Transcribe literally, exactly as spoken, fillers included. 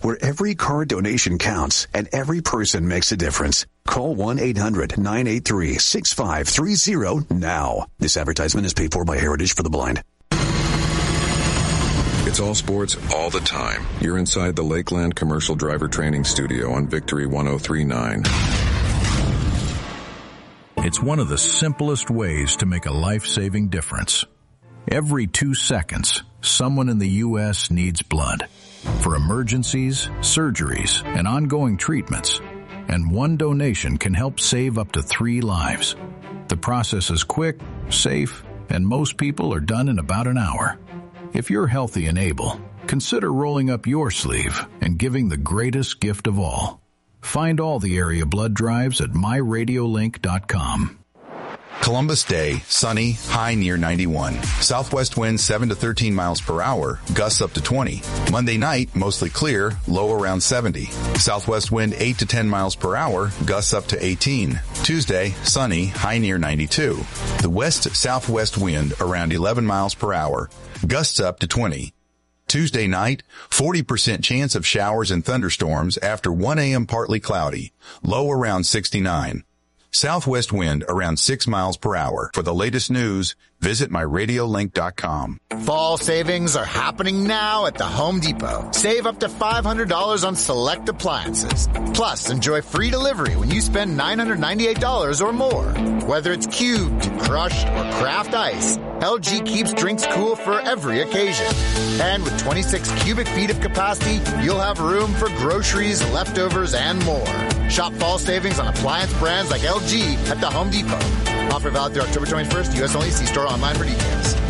where every car donation counts and every person makes a difference. Call one eight hundred nine eight three six five three zero now. This advertisement is paid for by Heritage for the Blind. It's all sports all the time. You're inside the Lakeland Commercial Driver Training Studio on Victory one oh three point nine. It's one of the simplest ways to make a life-saving difference. Every two seconds, someone in the U S needs blood for emergencies, surgeries, and ongoing treatments. And one donation can help save up to three lives. The process is quick, safe, and most people are done in about an hour. If you're healthy and able, consider rolling up your sleeve and giving the greatest gift of all. Find all the area blood drives at my radio link dot com. Columbus Day, sunny, high near ninety-one. Southwest winds seven to thirteen miles per hour, gusts up to twenty. Monday night, mostly clear, low around seventy. Southwest wind eight to ten miles per hour, gusts up to eighteen. Tuesday, sunny, high near ninety-two. The west-southwest wind around eleven miles per hour, gusts up to twenty. Tuesday night, forty percent chance of showers and thunderstorms after one a.m. partly cloudy, low around sixty-nine. Southwest wind around six miles per hour. For the latest news, visit my radio link dot com. Fall savings are happening now at the Home Depot. Save up to five hundred dollars on select appliances. Plus, enjoy free delivery when you spend nine hundred ninety-eight dollars or more. Whether it's cubed, crushed, or craft ice, L G keeps drinks cool for every occasion. And with twenty-six cubic feet of capacity, you'll have room for groceries, leftovers, and more. Shop fall savings on appliance brands like L G at the Home Depot. Offer valid through October twenty-first. U S only. See store online for details.